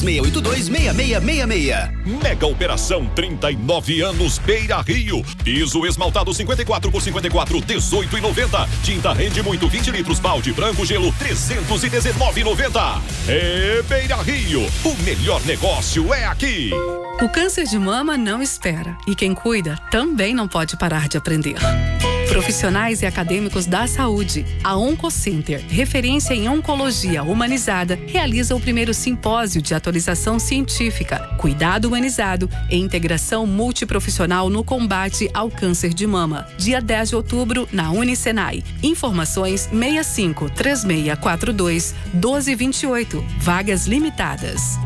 3682-6666. Mega Operação 39 anos Beira Rio. Piso esmaltado 54 por 54, 18,90. Tinta rende muito, 20 litros, balde branco gelo, 319,90. É Beira Rio. O melhor negócio é aqui. O câncer de mama não espera e quem cuida também não pode parar de aprender. Profissionais e acadêmicos da saúde, a Oncocenter, referência em oncologia humanizada, realiza o primeiro simpósio de atualização científica, cuidado humanizado e integração multiprofissional no combate ao câncer de mama. Dia 10 de outubro, na Unicenai. Informações 65 3642 1228. Vagas limitadas.